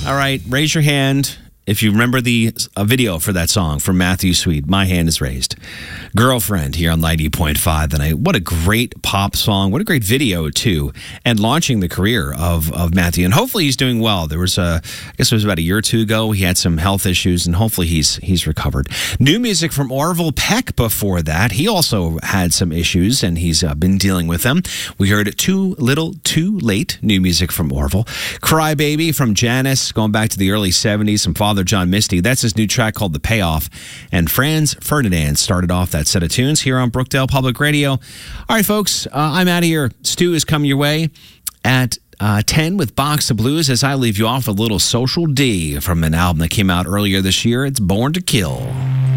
All right, raise your hand if you remember the video for that song from Matthew Sweet. My hand is raised. Girlfriend here on 90.5 tonight. What a great pop song. What a great video, too. And launching the career of Matthew. And hopefully he's doing well. There was I guess it was about a year or two ago. He had some health issues, and hopefully he's recovered. New music from Orville Peck before that. He also had some issues, and he's been dealing with them. We heard Too Little, Too Late, new music from Orville. Cry Baby from Janice, going back to the early 70s, some Father John Misty. That's his new track called The Payoff. And Franz Ferdinand started off that set of tunes here on Brookdale Public Radio. All right, folks, I'm out of here. Stu is coming your way at 10 with Box of Blues as I leave you off with a little Social D from an album that came out earlier this year. It's Born to Kill.